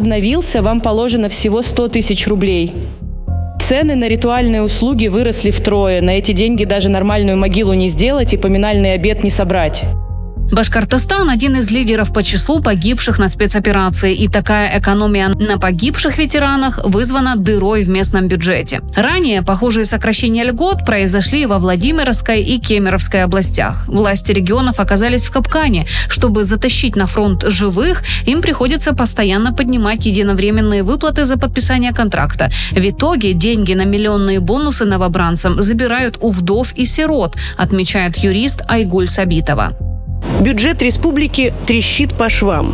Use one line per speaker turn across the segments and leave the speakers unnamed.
обновился, вам положено всего 100 тысяч рублей. Цены на ритуальные услуги выросли втрое. На эти деньги даже нормальную могилу не сделать и поминальный обед не собрать.
Башкортостан – один из лидеров по числу погибших на спецоперации, и такая экономия на погибших ветеранах вызвана дырой в местном бюджете. Ранее похожие сокращения льгот произошли во Владимирской и Кемеровской областях. Власти регионов оказались в капкане. Чтобы затащить на фронт живых, им приходится постоянно поднимать единовременные выплаты за подписание контракта. В итоге деньги на миллионные бонусы новобранцам забирают у вдов и сирот, отмечает юрист Айгуль Сабитова.
Бюджет республики трещит по швам.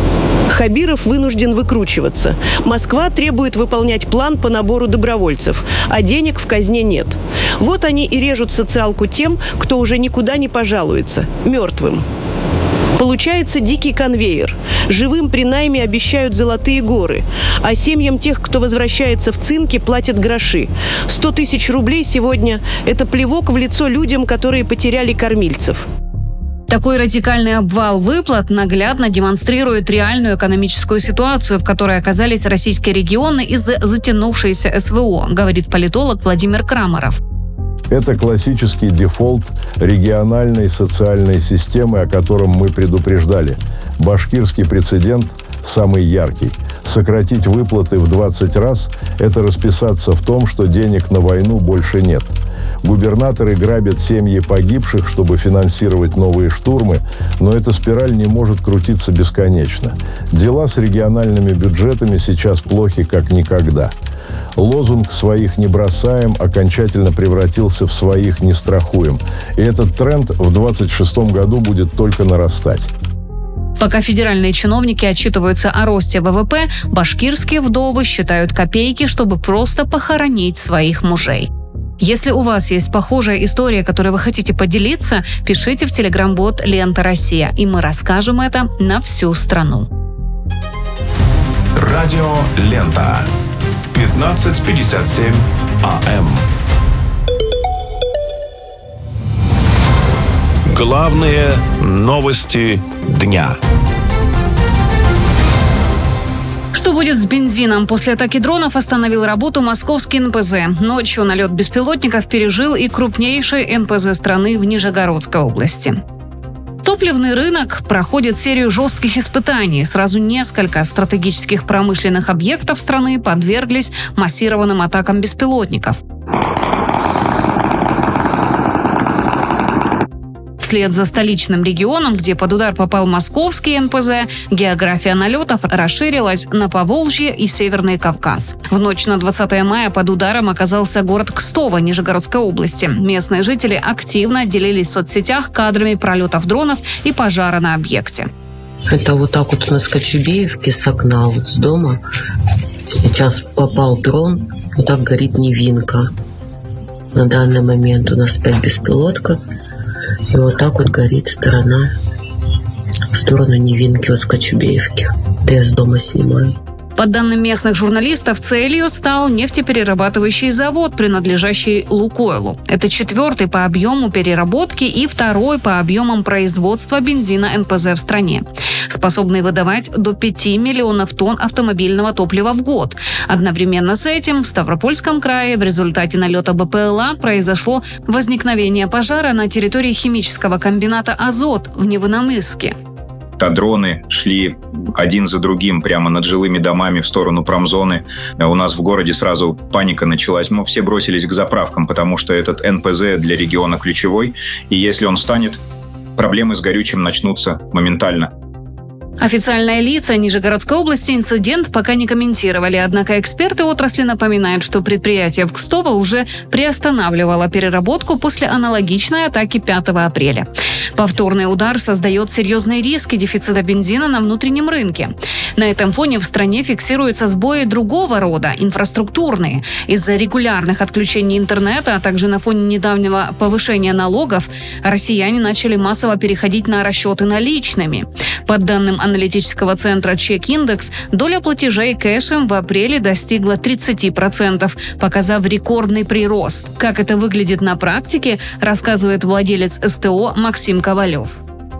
Хабиров вынужден выкручиваться. Москва требует выполнять план по набору добровольцев, а денег в казне нет. Вот они и режут социалку тем, кто уже никуда не пожалуется – мертвым. Получается дикий конвейер. Живым при найме обещают золотые горы, а семьям тех, кто возвращается в цинки, платят гроши. 100 тысяч рублей сегодня – это плевок в лицо людям, которые потеряли кормильцев.
Такой радикальный обвал выплат наглядно демонстрирует реальную экономическую ситуацию, в которой оказались российские регионы из-за затянувшейся СВО, говорит политолог Владимир Крамаров.
Это классический дефолт региональной социальной системы, о котором мы предупреждали. Башкирский прецедент самый яркий. Сократить выплаты в 20 раз – это расписаться в том, что денег на войну больше нет. Губернаторы грабят семьи погибших, чтобы финансировать новые штурмы, но эта спираль не может крутиться бесконечно. Дела с региональными бюджетами сейчас плохи как никогда. Лозунг «своих не бросаем» окончательно превратился в «своих не страхуем». И этот тренд в 2026 году будет только нарастать.
Пока федеральные чиновники отчитываются о росте ВВП, башкирские вдовы считают копейки, чтобы просто похоронить своих мужей. Если у вас есть похожая история, которой вы хотите поделиться, пишите в телеграм-бот «Лента Россия», и мы расскажем это на всю страну.
Радио «Лента». 15:57 АМ. Главные новости дня.
Что будет с бензином? После атаки дронов остановил работу московский НПЗ. Ночью налет беспилотников пережил и крупнейший НПЗ страны в Нижегородской области. Топливный рынок проходит серию жестких испытаний. Сразу несколько стратегических промышленных объектов страны подверглись массированным атакам беспилотников. Вслед за столичным регионом, где под удар попал московский НПЗ, география налетов расширилась на Поволжье и Северный Кавказ. В ночь на 20 мая под ударом оказался город Кстово Нижегородской области. Местные жители активно делились в соцсетях кадрами пролетов дронов и пожара на объекте.
Это вот так вот у нас в Кочубеевке с окна, вот с дома. Сейчас попал дрон, вот так горит Невинка. На данный момент у нас 5 беспилотка. И вот так вот горит сторона в сторону Невинки, вот с Кочубеевки. Это я с дома снимаю.
По данным местных журналистов, целью стал нефтеперерабатывающий завод, принадлежащий «Лукойлу». Это 4-й по объему переработки и 2-й по объемам производства бензина НПЗ в стране, способный выдавать до 5 миллионов тонн автомобильного топлива в год. Одновременно с этим в Ставропольском крае в результате налета БПЛА произошло возникновение пожара на территории химического комбината «Азот» в Невиномысске.
Дроны шли один за другим прямо над жилыми домами в сторону промзоны. У нас в городе сразу паника началась. Мы все бросились к заправкам, потому что этот НПЗ для региона ключевой. И если он встанет, проблемы с горючим начнутся моментально.
Официальные лица Нижегородской области инцидент пока не комментировали, однако эксперты отрасли напоминают, что предприятие в Кстово уже приостанавливало переработку после аналогичной атаки 5 апреля. Повторный удар создает серьезные риски дефицита бензина на внутреннем рынке. На этом фоне в стране фиксируются сбои другого рода, инфраструктурные. Из-за регулярных отключений интернета, а также на фоне недавнего повышения налогов, россияне начали массово переходить на расчеты наличными. По данным аналитического центра Чек-Индекс, доля платежей кэшем в апреле достигла 30%, показав рекордный прирост. Как это выглядит на практике, рассказывает владелец СТО Максим Ковалев.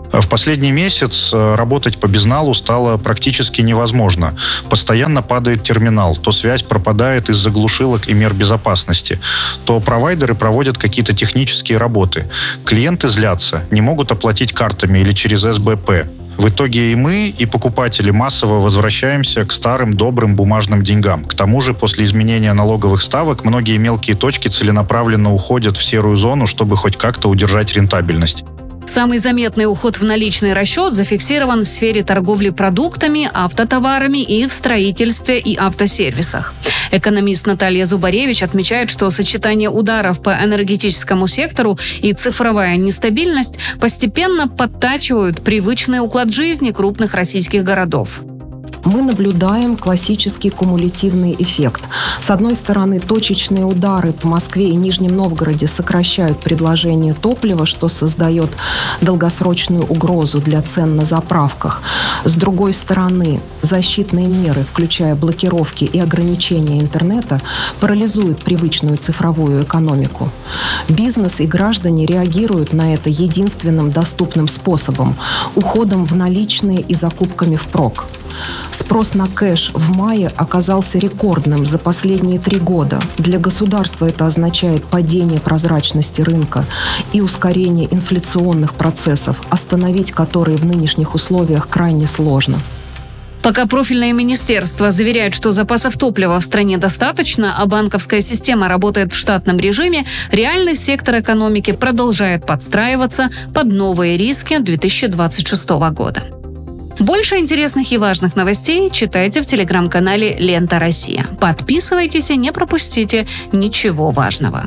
В последний месяц работать по безналу стало практически невозможно. Постоянно падает терминал, то связь пропадает из-за глушилок и мер безопасности, то провайдеры проводят какие-то технические работы. Клиенты злятся, не могут оплатить картами или через СБП. В итоге и мы, и покупатели массово возвращаемся к старым добрым бумажным деньгам. К тому же, после изменения налоговых ставок, многие мелкие точки целенаправленно уходят в серую зону, чтобы хоть как-то удержать рентабельность.
Самый заметный уход в наличный расчет зафиксирован в сфере торговли продуктами, автотоварами и в строительстве и автосервисах. Экономист Наталья Зубаревич отмечает, что сочетание ударов по энергетическому сектору и цифровая нестабильность постепенно подтачивают привычный уклад жизни крупных российских городов.
Мы наблюдаем классический кумулятивный эффект. С одной стороны, точечные удары по Москве и Нижнем Новгороде сокращают предложение топлива, что создает долгосрочную угрозу для цен на заправках. С другой стороны, защитные меры, включая блокировки и ограничения интернета, парализуют привычную цифровую экономику. Бизнес и граждане реагируют на это единственным доступным способом – уходом в наличные и закупками впрок. Спрос на кэш в мае оказался рекордным за последние 3 года. Для государства это означает падение прозрачности рынка и ускорение инфляционных процессов, остановить которые в нынешних условиях крайне сложно.
Пока профильное министерство заверяет, что запасов топлива в стране достаточно, а банковская система работает в штатном режиме, реальный сектор экономики продолжает подстраиваться под новые риски 2026 года. Больше интересных и важных новостей читайте в телеграм-канале «Лента Россия». Подписывайтесь и не пропустите ничего важного.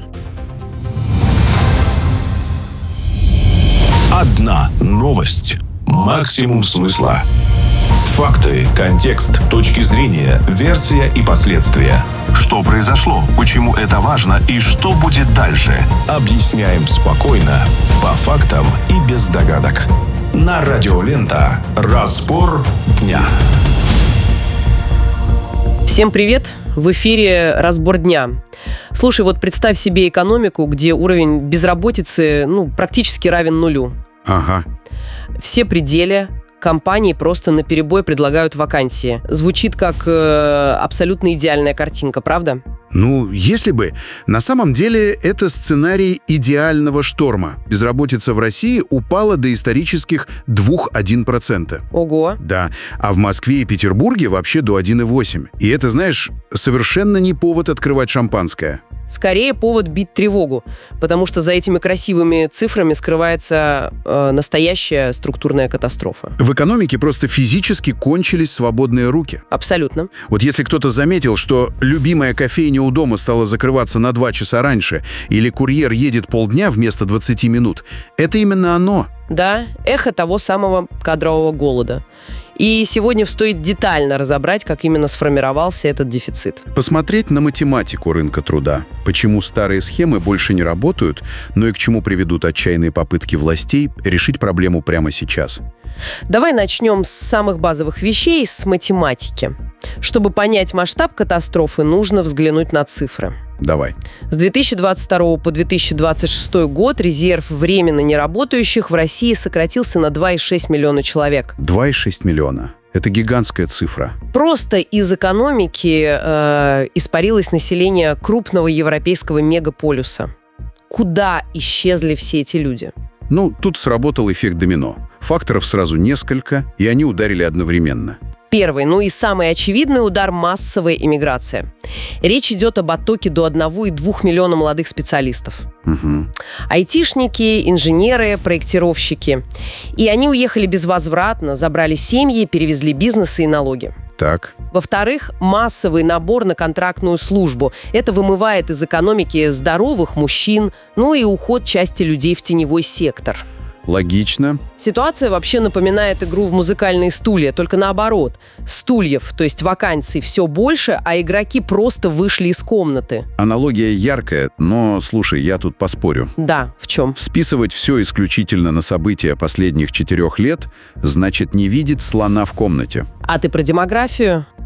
Одна новость. Максимум смысла. Факты, контекст, точки зрения, версия и последствия. Что произошло, почему это важно и что будет дальше. Объясняем спокойно, по фактам и без догадок. На радио «Лента». Разбор дня.
Всем привет! В эфире «Разбор дня». Слушай, вот представь себе экономику, где уровень безработицы практически равен нулю.
Ага.
Все пределы. Компании просто наперебой предлагают вакансии. Звучит как абсолютно идеальная картинка, правда?
Ну, если бы. На самом деле, это сценарий идеального шторма. Безработица в России упала до исторических 2,1%.
Ого.
Да. А в Москве и Петербурге вообще до 1,8%. И это, знаешь, совершенно не повод открывать шампанское.
Скорее повод бить тревогу, потому что за этими красивыми цифрами скрывается настоящая структурная катастрофа.
В экономике просто физически кончились свободные руки.
Абсолютно.
Вот если кто-то заметил, что любимая кофейня у дома стала закрываться на 2 часа раньше, или курьер едет полдня вместо 20 минут, это именно оно.
Да, эхо того самого кадрового голода. И сегодня стоит детально разобрать, как именно сформировался этот дефицит.
Посмотреть на математику рынка труда. Почему старые схемы больше не работают, но и к чему приведут отчаянные попытки властей решить проблему прямо сейчас.
Давай начнем с самых базовых вещей, с математики. Чтобы понять масштаб катастрофы, нужно взглянуть на цифры.
Давай.
С 2022 по 2026 год резерв временно неработающих в России сократился на 2,6 миллиона человек.
2,6 миллиона. Это гигантская цифра.
Просто из экономики испарилось население крупного европейского мегаполюса. Куда исчезли все эти люди?
Ну, тут сработал эффект домино. Факторов сразу несколько, и они ударили одновременно.
Первый, и самый очевидный удар – массовая иммиграция. Речь идет об оттоке до 1,2 миллиона молодых специалистов.
Угу.
Айтишники, инженеры, проектировщики. И они уехали безвозвратно, забрали семьи, перевезли бизнесы и налоги.
Так.
Во-вторых, массовый набор на контрактную службу. Это вымывает из экономики здоровых мужчин, и уход части людей в теневой сектор.
Логично.
Ситуация вообще напоминает игру в музыкальные стулья, только наоборот. Стульев, то есть вакансий, все больше, а игроки просто вышли из комнаты.
Аналогия яркая, но, слушай, я тут поспорю.
Да, в чем?
Списывать все исключительно на события последних 4 лет значит не видеть слона в комнате.
А ты про демографию?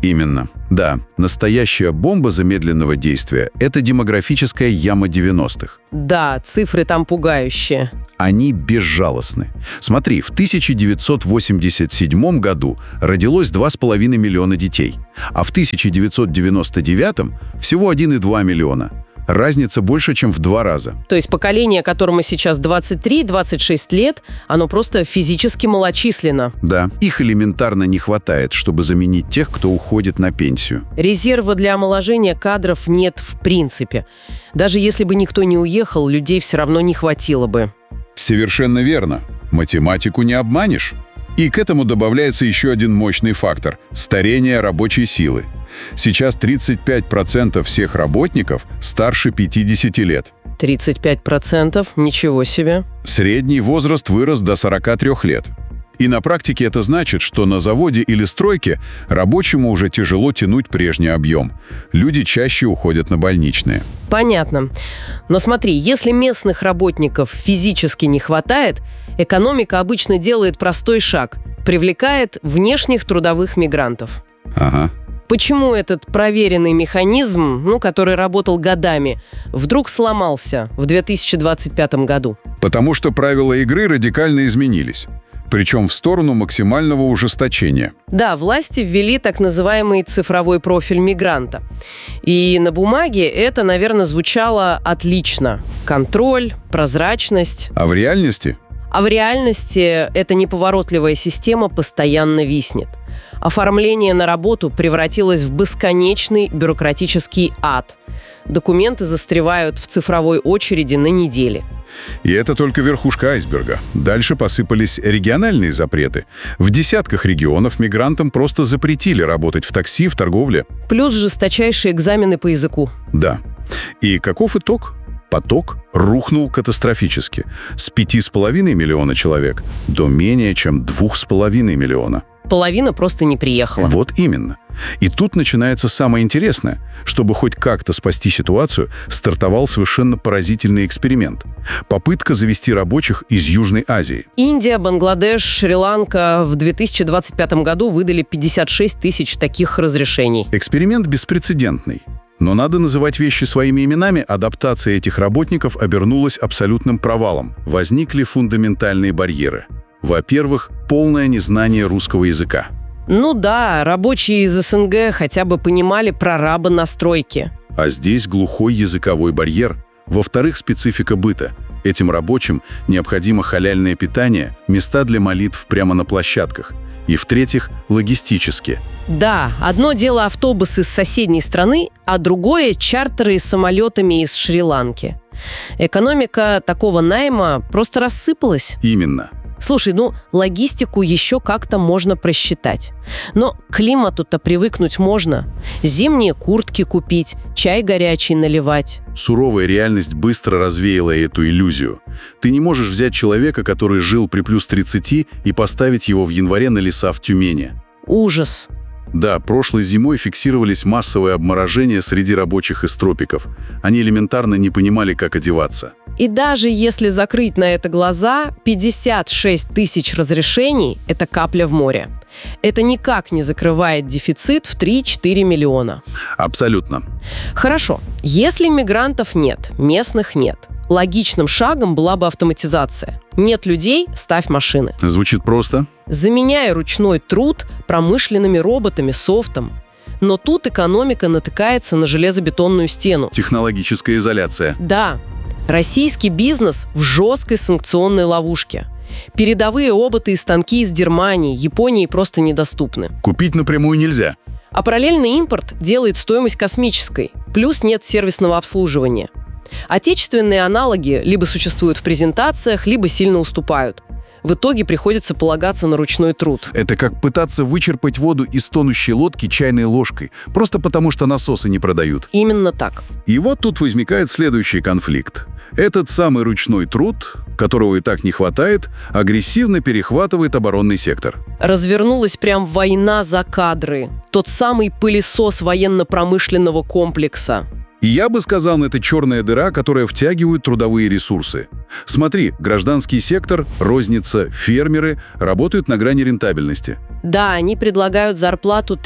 Именно. Да, настоящая бомба замедленного действия – это демографическая яма 90-х.
Да, цифры там пугающие.
Они безжалостны. Смотри, в 1987 году родилось 2,5 миллиона детей, а в 1999 всего 1,2 миллиона. Разница больше, чем в 2 раза.
То есть поколение, которому сейчас 23-26 лет, оно просто физически малочисленно.
Да, их элементарно не хватает, чтобы заменить тех, кто уходит на пенсию.
Резерва для омоложения кадров нет в принципе. Даже если бы никто не уехал, людей все равно не хватило бы.
Совершенно верно. Математику не обманешь. И к этому добавляется еще один мощный фактор – старение рабочей силы. Сейчас 35% всех работников старше 50 лет.
35%? Ничего себе.
Средний возраст вырос до 43 лет. И на практике это значит, что на заводе или стройке рабочему уже тяжело тянуть прежний объем. Люди чаще уходят на больничные.
Понятно. Но смотри, если местных работников физически не хватает, экономика обычно делает простой шаг – привлекает внешних трудовых мигрантов.
Ага.
Почему этот проверенный механизм, который работал годами, вдруг сломался в 2025 году?
Потому что правила игры радикально изменились. Причем в сторону максимального ужесточения.
Да, власти ввели так называемый цифровой профиль мигранта. И на бумаге это, наверное, звучало отлично. Контроль, прозрачность.
А в реальности?
А в реальности эта неповоротливая система постоянно виснет. Оформление на работу превратилось в бесконечный бюрократический ад. Документы застревают в цифровой очереди на недели.
И это только верхушка айсберга. Дальше посыпались региональные запреты. В десятках регионов мигрантам просто запретили работать в такси, в торговле.
Плюс жесточайшие экзамены по языку.
Да. И каков итог? Поток рухнул катастрофически. С 5,5 миллиона человек до менее чем 2,5 миллиона.
Половина просто не приехала.
Вот именно. И тут начинается самое интересное. Чтобы хоть как-то спасти ситуацию, стартовал совершенно поразительный эксперимент. Попытка завести рабочих из Южной Азии.
Индия, Бангладеш, Шри-Ланка в 2025 году выдали 56 тысяч таких разрешений.
Эксперимент беспрецедентный. Но надо называть вещи своими именами, адаптация этих работников обернулась абсолютным провалом. Возникли фундаментальные барьеры. Во-первых, полное незнание русского языка.
Ну да, рабочие из СНГ хотя бы понимали прораба на стройке.
А здесь глухой языковой барьер. Во-вторых, специфика быта. Этим рабочим необходимо халяльное питание, места для молитв прямо на площадках. И в-третьих, логистически.
Да, одно дело автобусы с соседней страны, а другое – чартеры самолетами из Шри-Ланки. Экономика такого найма просто рассыпалась.
Именно.
Слушай, логистику еще как-то можно просчитать. Но к климату-то привыкнуть можно. Зимние куртки купить, чай горячий наливать.
Суровая реальность быстро развеяла эту иллюзию. Ты не можешь взять человека, который жил при плюс 30, и поставить его в январе на леса в Тюмени.
Ужас.
Да, прошлой зимой фиксировались массовые обморожения среди рабочих из тропиков. Они элементарно не понимали, как одеваться.
И даже если закрыть на это глаза, 56 тысяч разрешений – это капля в море. Это никак не закрывает дефицит в 3-4 миллиона.
Абсолютно.
Хорошо. Если мигрантов нет, местных нет, логичным шагом была бы автоматизация. Нет людей – ставь машины.
Звучит просто.
Заменяй ручной труд промышленными роботами, софтом. Но тут экономика натыкается на железобетонную стену.
Технологическая изоляция.
Да. Российский бизнес в жесткой санкционной ловушке. Передовые роботы и станки из Германии, Японии просто недоступны.
Купить напрямую нельзя.
А параллельный импорт делает стоимость космической. Плюс нет сервисного обслуживания. Отечественные аналоги либо существуют в презентациях, либо сильно уступают. В итоге приходится полагаться на ручной труд.
Это как пытаться вычерпать воду из тонущей лодки чайной ложкой, просто потому что насосы не продают.
Именно так.
И вот тут возникает следующий конфликт. Этот самый ручной труд, которого и так не хватает, агрессивно перехватывает оборонный сектор.
Развернулась прям война за кадры. Тот самый пылесос военно-промышленного комплекса.
И я бы сказал, это черная дыра, которая втягивает трудовые ресурсы. Смотри, гражданский сектор, розница, фермеры работают на грани рентабельности.
Да, они предлагают зарплату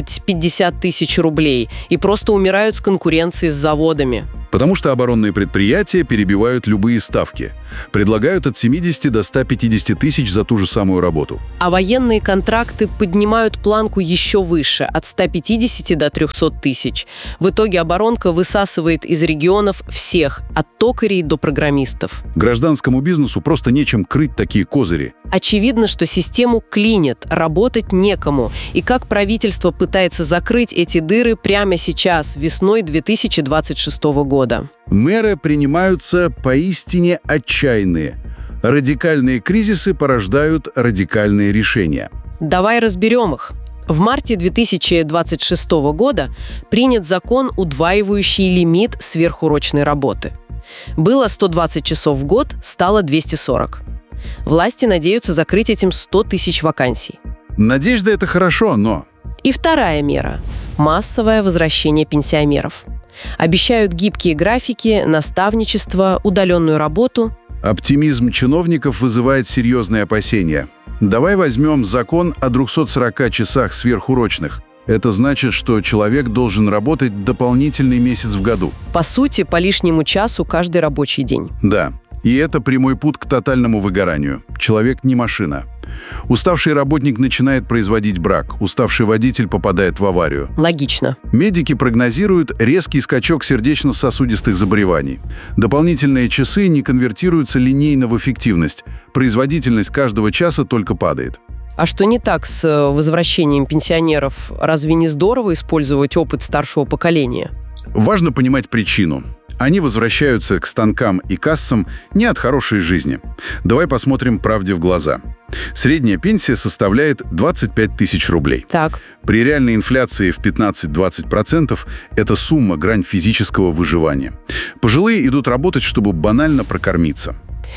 30-50 тысяч рублей и просто умирают с конкуренцией с заводами.
Потому что оборонные предприятия перебивают любые ставки. Предлагают от 70 до 150 тысяч за ту же самую работу.
А военные контракты поднимают планку еще выше, от 150 до 300 тысяч. В итоге оборонка высасывает из регионов всех, от токарей до программистов.
Гражданскому бизнесу просто нечем крыть такие козыри.
Очевидно, что систему клинит, работать некому. И как правительство пытается закрыть эти дыры прямо сейчас, весной 2026 года.
Меры принимаются поистине отчаянные. Радикальные кризисы порождают радикальные решения.
Давай разберем их. В марте 2026 года принят закон, удваивающий лимит сверхурочной работы. Было 120 часов в год, стало 240. Власти надеются закрыть этим 100 тысяч вакансий.
Надежда – это хорошо, но...
И вторая мера – массовое возвращение пенсионеров. Обещают гибкие графики, наставничество, удаленную работу.
Оптимизм чиновников вызывает серьезные опасения. Давай возьмем закон о 240 часах сверхурочных. Это значит, что человек должен работать дополнительный месяц в году.
По сути, по лишнему часу каждый рабочий день.
Да, и это прямой путь к тотальному выгоранию. Человек не машина. Уставший работник начинает производить брак, уставший водитель попадает в аварию.
Логично.
Медики прогнозируют резкий скачок сердечно-сосудистых заболеваний. Дополнительные часы не конвертируются линейно в эффективность. Производительность каждого часа только падает.
А что не так с возвращением пенсионеров? Разве не здорово использовать опыт старшего поколения?
Важно понимать причину. Они возвращаются к станкам и кассам не от хорошей жизни. Давай посмотрим правде в глаза. Средняя пенсия составляет 25 тысяч рублей.
Так.
При реальной инфляции в 15-20% эта сумма – грань физического выживания. Пожилые идут работать, чтобы банально прокормиться.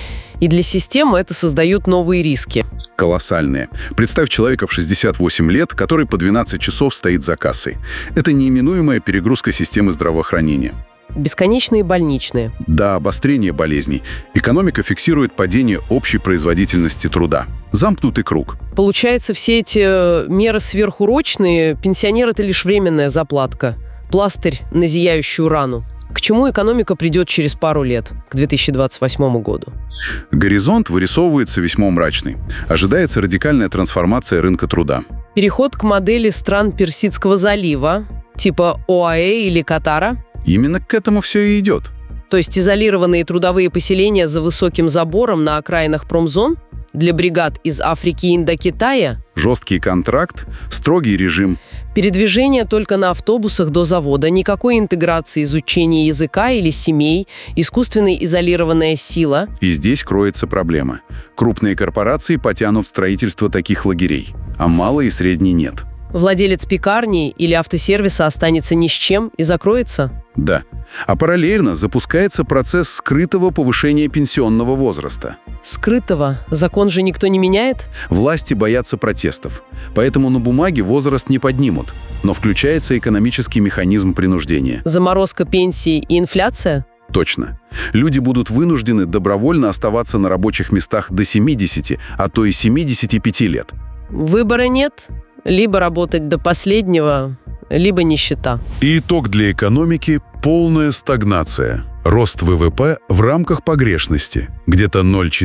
И для системы это создает новые риски.
Колоссальные. Представь человека в 68 лет, который по 12 часов стоит за кассой. Это неименуемая перегрузка системы здравоохранения.
Бесконечные больничные.
До обострения болезней экономика фиксирует падение общей производительности труда. Замкнутый круг.
Получается, все эти меры сверхурочные, пенсионер – это лишь временная заплатка. Пластырь на зияющую рану. К чему экономика придет через пару лет, к 2028 году?
Горизонт вырисовывается весьма мрачный. Ожидается радикальная трансформация рынка труда.
Переход к модели стран Персидского залива, типа ОАЭ или Катара?
Именно к этому все и идет.
То есть изолированные трудовые поселения за высоким забором на окраинах промзон? Для бригад из Африки и Индокитая?
Жесткий контракт, строгий режим.
Передвижение только на автобусах до завода, никакой интеграции изучения языка или семей, искусственно изолированная сила.
И здесь кроется проблема. Крупные корпорации потянут строительство таких лагерей, а малые и средние нет.
Владелец пекарни или автосервиса останется ни с чем и закроется?
Да. А параллельно запускается процесс скрытого повышения пенсионного возраста.
Скрытого? Закон же никто не меняет?
Власти боятся протестов. Поэтому на бумаге возраст не поднимут. Но включается экономический механизм принуждения.
Заморозка пенсий и инфляция?
Точно. Люди будут вынуждены добровольно оставаться на рабочих местах до 70, а то и 75 лет.
Выбора нет. Либо работать до последнего, либо нищета.
И итог для экономики – полная стагнация. Рост ВВП в рамках погрешности – где-то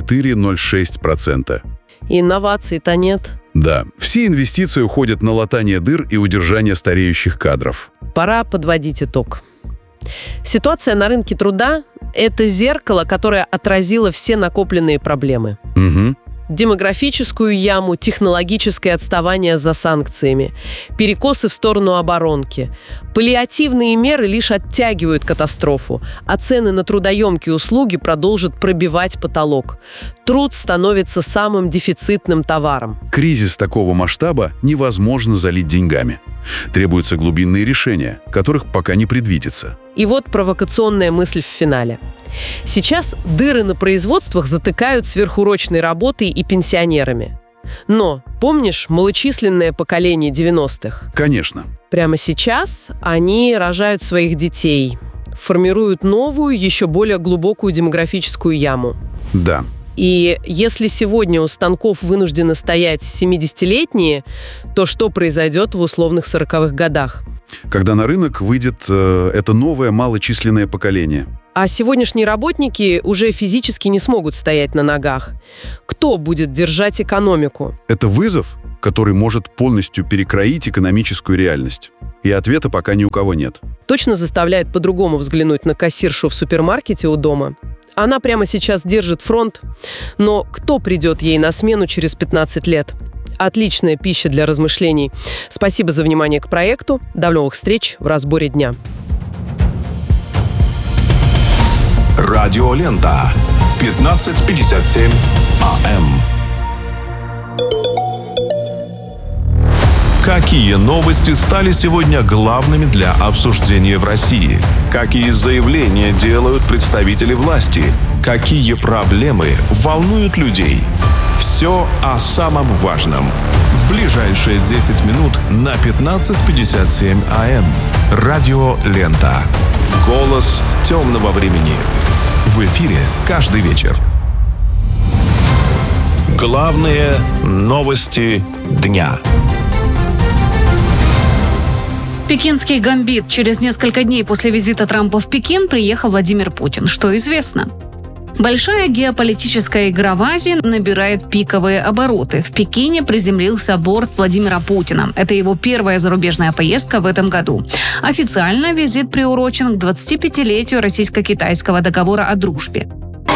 0,4-0,6%.
Инноваций-то нет.
Да, все инвестиции уходят на латание дыр и удержание стареющих кадров.
Пора подводить итог. Ситуация на рынке труда – это зеркало, которое отразило все накопленные проблемы.
Угу.
Демографическую яму, технологическое отставание за санкциями, перекосы в сторону оборонки. Паллиативные меры лишь оттягивают катастрофу, а цены на трудоемкие услуги продолжат пробивать потолок. Труд становится самым дефицитным товаром.
Кризис такого масштаба невозможно залить деньгами. Требуются глубинные решения, которых пока не предвидится.
И вот провокационная мысль в финале. Сейчас дыры на производствах затыкают сверхурочной работой и пенсионерами. Но, помнишь, малочисленное поколение 90-х?
Конечно.
Прямо сейчас они рожают своих детей, формируют новую, еще более глубокую демографическую яму.
Да.
И если сегодня у станков вынуждены стоять 70-летние, то что произойдет в условных 40-х годах?
Когда на рынок выйдет это новое малочисленное поколение.
А сегодняшние работники уже физически не смогут стоять на ногах. Кто будет держать экономику?
Это вызов, который может полностью перекроить экономическую реальность. И ответа пока ни у кого нет.
Точно заставляет по-другому взглянуть на кассиршу в супермаркете у дома. Она прямо сейчас держит фронт, но кто придет ей на смену через 15 лет? Отличная пища для размышлений. Спасибо за внимание к проекту. До новых встреч в разборе дня.
Радиолента. 15:57 АМ. Какие новости стали сегодня главными для обсуждения в России? Какие заявления делают представители власти? Какие проблемы волнуют людей? Все о самом важном. В ближайшие 10 минут на 15:57 АМ. Радиолента. Голос темного времени. В эфире каждый вечер. Главные новости дня.
Пекинский гамбит. Через несколько дней после визита Трампа в Пекин приехал Владимир Путин. Что известно? Большая геополитическая игра в Азии набирает пиковые обороты. В Пекине приземлился борт Владимира Путина. Это его первая зарубежная поездка в этом году. Официально визит приурочен к 25-летию российско-китайского договора о дружбе.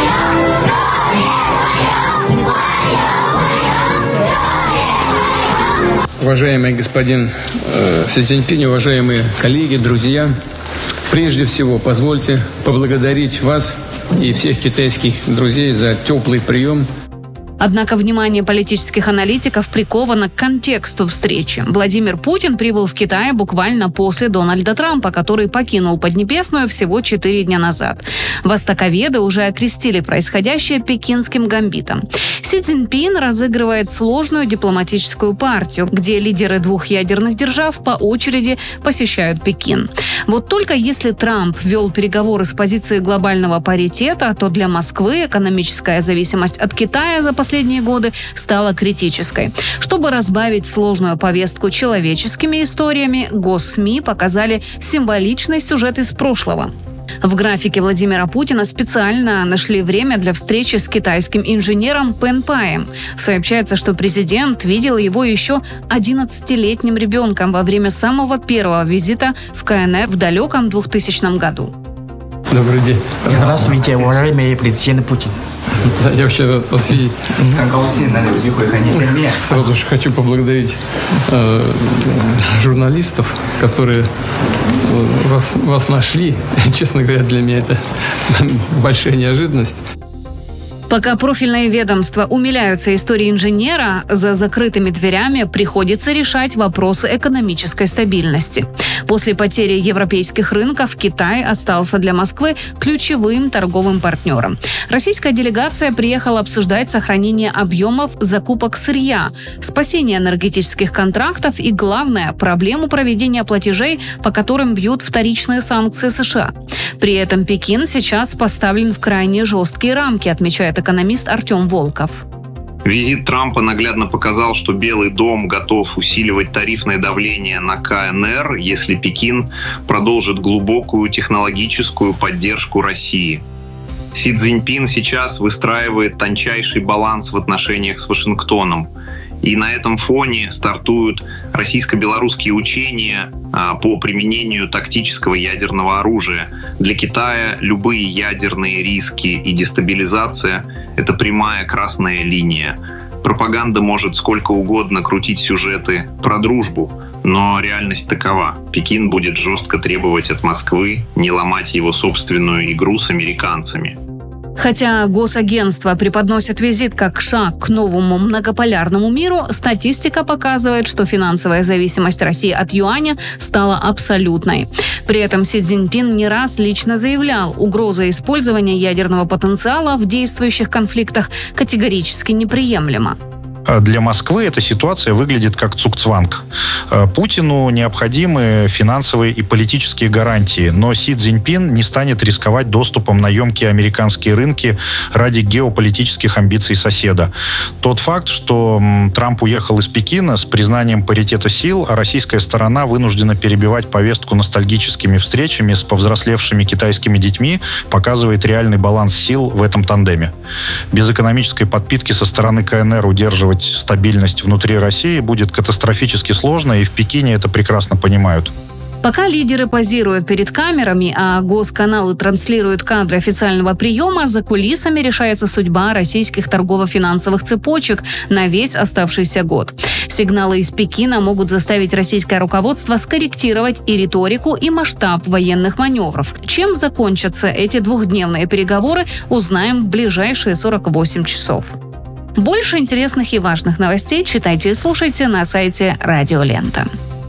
Уважаемый господин Си Цзиньпинь, уважаемые коллеги, друзья, прежде всего позвольте поблагодарить вас и всех китайских друзей за теплый прием.
Однако внимание политических аналитиков приковано к контексту встречи. Владимир Путин прибыл в Китай буквально после Дональда Трампа, который покинул Поднебесную всего 4 дня назад. Востоковеды уже окрестили происходящее пекинским гамбитом. Си Цзиньпин разыгрывает сложную дипломатическую партию, где лидеры двух ядерных держав по очереди посещают Пекин. Вот только если Трамп вел переговоры с позиции глобального паритета, то для Москвы экономическая зависимость от Китая за последние годы стала критической. Чтобы разбавить сложную повестку человеческими историями, госсми показали символичный сюжет из прошлого. В графике Владимира Путина специально нашли время для встречи с китайским инженером Пэн Паем. Сообщается, что президент видел его еще 11-летним ребенком во время самого первого визита в КНР в далеком 2000 году.
Добрый день.
Здравствуйте, уважаемый президент Путин.
Я вообще рад вас видеть. Сразу же хочу поблагодарить журналистов, которые вас нашли. Честно говоря, для меня это большая неожиданность.
Пока профильные ведомства умиляются историей инженера, за закрытыми дверями приходится решать вопросы экономической стабильности. После потери европейских рынков Китай остался для Москвы ключевым торговым партнером. Российская делегация приехала обсуждать сохранение объемов закупок сырья, спасение энергетических контрактов и, главное, проблему проведения платежей, по которым бьют вторичные санкции США. При этом Пекин сейчас поставлен в крайне жесткие рамки, отмечает экономист Артем Волков.
Визит Трампа наглядно показал, что Белый дом готов усиливать тарифное давление на КНР, если Пекин продолжит глубокую технологическую поддержку России. Си Цзиньпин сейчас выстраивает тончайший баланс в отношениях с Вашингтоном. И на этом фоне стартуют российско-белорусские учения по применению тактического ядерного оружия. Для Китая любые ядерные риски и дестабилизация – это прямая красная линия. Пропаганда может сколько угодно крутить сюжеты про дружбу, но реальность такова. Пекин будет жестко требовать от Москвы не ломать его собственную игру с американцами.
Хотя госагентства преподносят визит как шаг к новому многополярному миру, статистика показывает, что финансовая зависимость России от юаня стала абсолютной. При этом Си Цзиньпин не раз лично заявлял, угроза использования ядерного потенциала в действующих конфликтах категорически неприемлема.
Для Москвы эта ситуация выглядит как цугцванг. Путину необходимы финансовые и политические гарантии, но Си Цзиньпин не станет рисковать доступом на емкие американские рынки ради геополитических амбиций соседа. Тот факт, что Трамп уехал из Пекина с признанием паритета сил, а российская сторона вынуждена перебивать повестку ностальгическими встречами с повзрослевшими китайскими детьми, показывает реальный баланс сил в этом тандеме. Без экономической подпитки со стороны КНР удерживать стабильность внутри России будет катастрофически сложно, и в Пекине это прекрасно понимают.
Пока лидеры позируют перед камерами, а госканалы транслируют кадры официального приема, за кулисами решается судьба российских торгово-финансовых цепочек на весь оставшийся год. Сигналы из Пекина могут заставить российское руководство скорректировать и риторику, и масштаб военных маневров. Чем закончатся эти двухдневные переговоры, узнаем в ближайшие 48 часов. Больше интересных и важных новостей читайте и слушайте на сайте Радио Лента.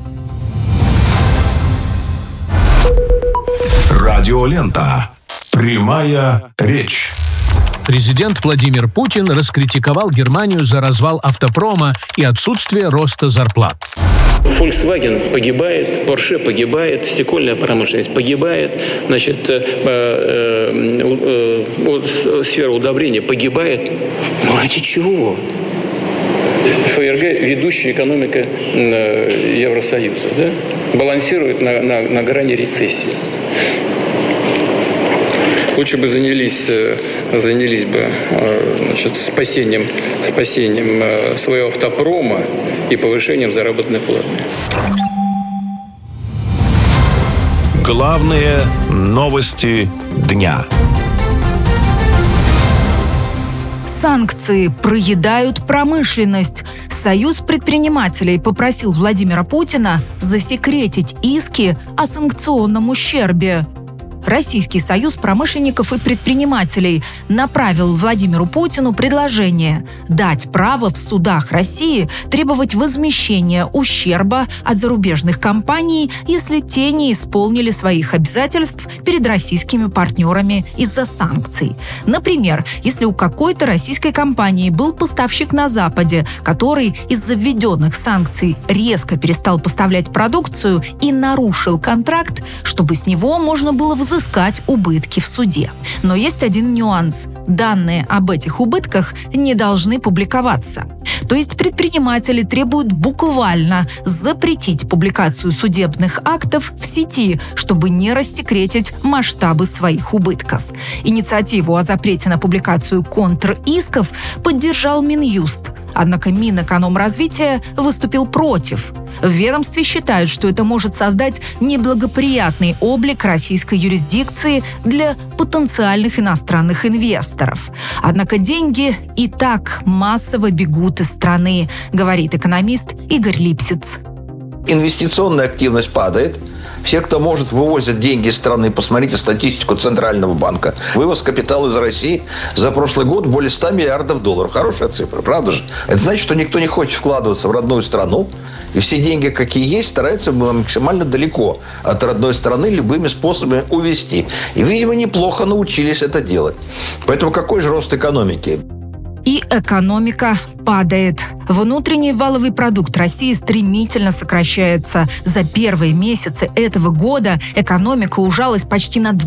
Радио Лента. Прямая речь.
Президент Владимир Путин раскритиковал Германию за развал автопрома и отсутствие роста зарплат.
Volkswagen погибает, Porsche погибает, стекольная промышленность погибает, значит, сфера удобрения погибает. Ну ради чего? ФРГ – ведущая экономика Евросоюза, да? Балансирует на грани рецессии. Лучше бы занялись бы, значит, спасением своего автопрома и повышением заработной платы.
Главные новости дня.
Санкции проедают промышленность. Союз предпринимателей попросил Владимира Путина засекретить иски о санкционном ущербе. Российский союз промышленников и предпринимателей направил Владимиру Путину предложение дать право в судах России требовать возмещения ущерба от зарубежных компаний, если те не исполнили своих обязательств перед российскими партнерами из-за санкций. Например, если у какой-то российской компании был поставщик на Западе, который из-за введенных санкций резко перестал поставлять продукцию и нарушил контракт, чтобы с него можно было взыскать убытки в суде. Но есть один нюанс. Данные об этих убытках не должны публиковаться. То есть предприниматели требуют буквально запретить публикацию судебных актов в сети, чтобы не рассекретить масштабы своих убытков. Инициативу о запрете на публикацию контр-исков поддержал Минюст. Однако Минэкономразвития выступил против. В ведомстве считают, что это может создать неблагоприятный облик российской юрисдикции для потенциальных иностранных инвесторов. Однако деньги и так массово бегут из страны, говорит экономист Игорь Липсиц.
Инвестиционная активность падает. Все, кто может, вывозят деньги из страны. Посмотрите статистику Центрального банка. Вывоз капитала из России за прошлый год более 100 миллиардов долларов. Хорошая цифра, правда же? Это значит, что никто не хочет вкладываться в родную страну. И все деньги, какие есть, стараются максимально далеко от родной страны любыми способами увезти. И, видимо, неплохо научились это делать. Поэтому какой же рост экономики?
И экономика падает. Внутренний валовый продукт России стремительно сокращается. За первые месяцы этого года экономика ужалась почти на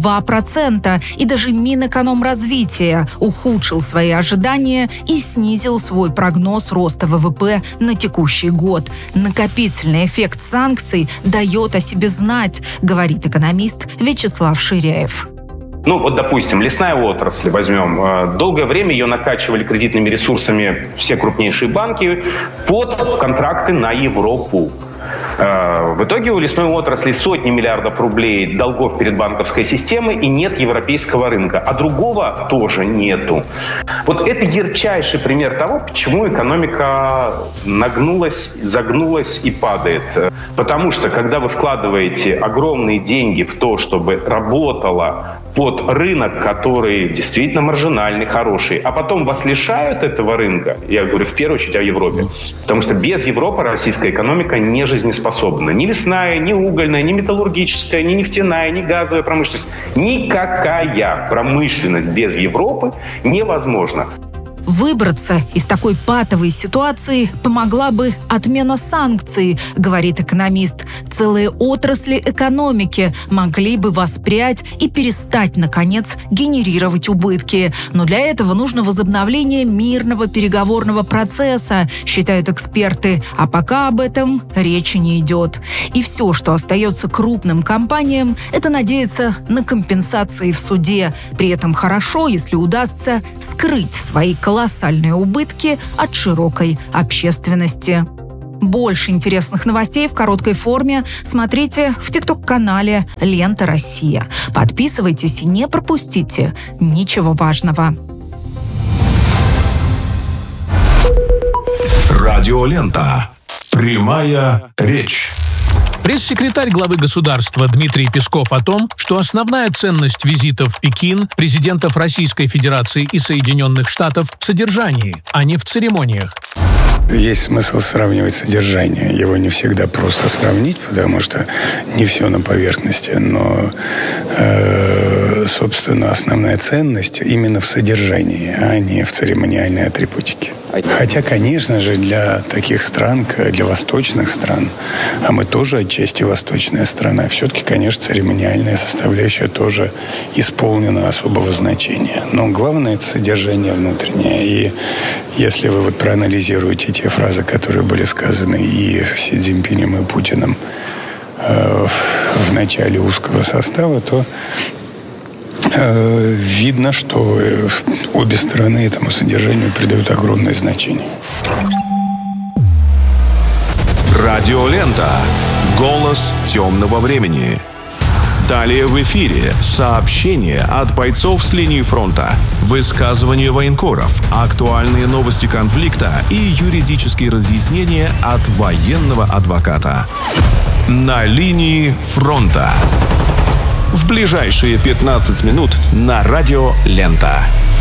2%. И даже Минэкономразвития ухудшил свои ожидания и снизил свой прогноз роста ВВП на текущий год. Накопительный эффект санкций дает о себе знать, говорит экономист Вячеслав Ширяев.
Ну, вот, допустим, лесная отрасль возьмем. Долгое время ее накачивали кредитными ресурсами все крупнейшие банки под контракты на Европу. В итоге у лесной отрасли сотни миллиардов рублей долгов перед банковской системой и нет европейского рынка. А другого тоже нету. Вот это ярчайший пример того, почему экономика нагнулась, загнулась и падает. Потому что, когда вы вкладываете огромные деньги в то, чтобы работала под рынок, который действительно маржинальный, хороший, а потом вас лишают этого рынка, я говорю в первую очередь о Европе, потому что без Европы российская экономика не жизнеспособна. Ни лесная, ни угольная, ни металлургическая, ни нефтяная, ни газовая промышленность. Никакая промышленность без Европы невозможна.
Выбраться из такой патовой ситуации помогла бы отмена санкций, говорит экономист. Целые отрасли экономики могли бы воспрять и перестать, наконец, генерировать убытки. Но для этого нужно возобновление мирного переговорного процесса, считают эксперты. А пока об этом речи не идет. И все, что остается крупным компаниям, это надеяться на компенсации в суде. При этом хорошо, если удастся скрыть свои колоссальные убытки от широкой общественности. Больше интересных новостей в короткой форме смотрите в ТикТок-канале «Лента Россия». Подписывайтесь и не пропустите ничего важного.
Радиолента. Прямая речь.
Пресс-секретарь главы государства Дмитрий Песков о том, что основная ценность визитов в Пекин президентов Российской Федерации и Соединенных Штатов в содержании, а не в церемониях.
Есть смысл сравнивать содержание. Его не всегда просто сравнить, потому что не все на поверхности. Но, собственно, основная ценность именно в содержании, а не в церемониальной атрибутике. Хотя, конечно же, для таких стран, для восточных стран, а мы тоже отчасти восточная страна, все-таки, конечно, церемониальная составляющая тоже исполнена особого значения. Но главное – это содержание внутреннее. И если вы вот проанализируете те фразы, которые были сказаны и Си Цзиньпинем, и Путиным в начале узкого состава, то видно, что обе стороны этому содержанию придают огромное значение.
Радиолента. Голос темного времени. Далее в эфире сообщения от бойцов с линии фронта, высказывания военкоров, актуальные новости конфликта и юридические разъяснения от военного адвоката. На линии фронта. В ближайшие 15 минут на Радио Лента.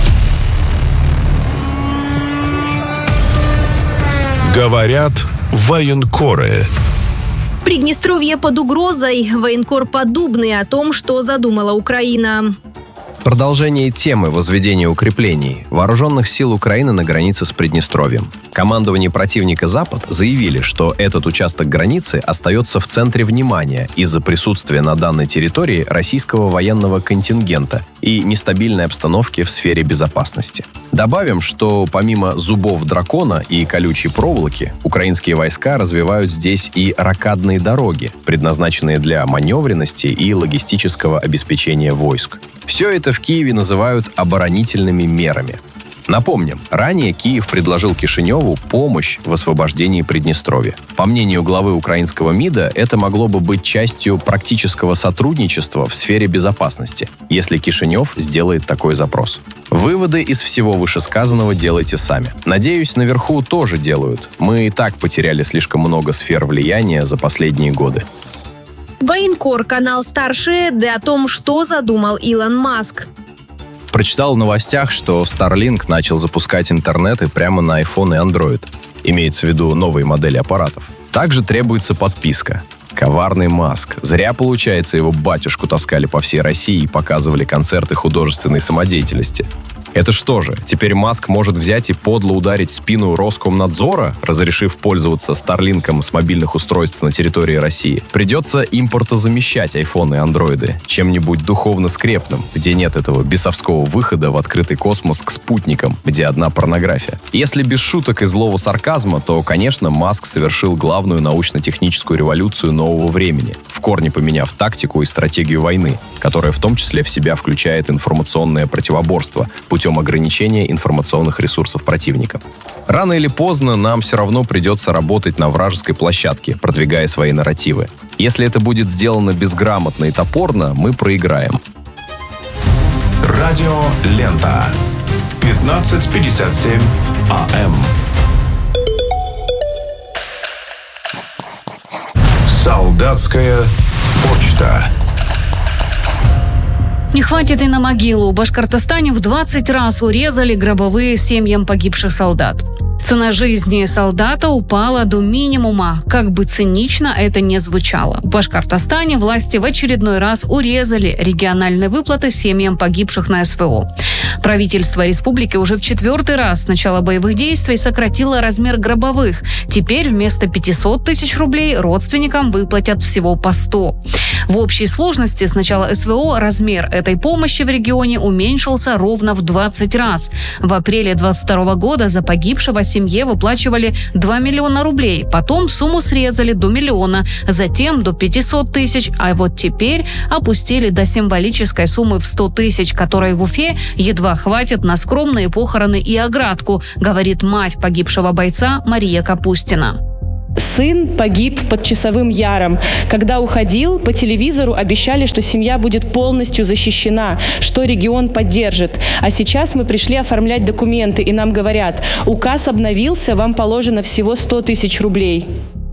Говорят военкоры.
Приднестровье под угрозой. Военкор Поддубный о том, что задумала Украина.
Продолжение темы возведения укреплений вооруженных сил Украины на границе с Приднестровьем. Командование противника «Запад» заявили, что этот участок границы остается в центре внимания из-за присутствия на данной территории российского военного контингента и нестабильной обстановки в сфере безопасности. Добавим, что помимо зубов дракона и колючей проволоки, украинские войска развивают здесь и рокадные дороги, предназначенные для маневренности и логистического обеспечения войск. Все это в Киеве называют оборонительными мерами. Напомним, ранее Киев предложил Кишиневу помощь в освобождении Приднестровья. По мнению главы украинского МИДа, это могло бы быть частью практического сотрудничества в сфере безопасности, если Кишинев сделает такой запрос. Выводы из всего вышесказанного делайте сами. Надеюсь, наверху тоже делают. Мы и так потеряли слишком много сфер влияния за последние годы.
Военкор, канал Старшие, о том, что задумал Илон Маск.
Прочитал в новостях, что Starlink начал запускать интернеты прямо на iPhone и Android. Имеется в виду новые модели аппаратов. Также требуется подписка. Коварный Маск. Зря, получается, его батюшку таскали по всей России и показывали концерты художественной самодеятельности. Это что же, теперь Маск может взять и подло ударить в спину Роскомнадзора, разрешив пользоваться Старлинком с мобильных устройств на территории России? Придется импортозамещать айфоны и андроиды чем-нибудь духовно скрепным, где нет этого бесовского выхода в открытый космос к спутникам, где одна порнография. Если без шуток и злого сарказма, то, конечно, Маск совершил главную научно-техническую революцию нового времени, в корне поменяв тактику и стратегию войны, которая в том числе в себя включает информационное противоборство путем ограничения информационных ресурсов противника. Рано или поздно нам все равно придется работать на вражеской площадке, продвигая свои нарративы. Если это будет сделано безграмотно и топорно, мы проиграем.
Радио Лента. 15:57 АМ. Солдатская почта.
Не хватит и на могилу. В Башкортостане в 20 раз урезали гробовые семьям погибших солдат. Цена жизни солдата упала до минимума, как бы цинично это ни звучало. В Башкортостане власти в очередной раз урезали региональные выплаты семьям погибших на СВО. Правительство республики уже в 4-й раз с начала боевых действий сократило размер гробовых. Теперь вместо 500 тысяч рублей родственникам выплатят всего по 100. В общей сложности с начала СВО размер этой помощи в регионе уменьшился ровно в 20 раз. В апреле 2022 года за погибшего семье выплачивали 2 миллиона рублей, потом сумму срезали до миллиона, затем до 500 тысяч, а вот теперь опустили до символической суммы в 100 тысяч, которой в Уфе едва хватит на скромные похороны и оградку, говорит мать погибшего бойца Мария Капустина.
Сын погиб под Часовым Яром. Когда уходил, по телевизору обещали, что семья будет полностью защищена, что регион поддержит. А сейчас мы пришли оформлять документы, и нам говорят: указ обновился, вам положено всего 100 тысяч рублей.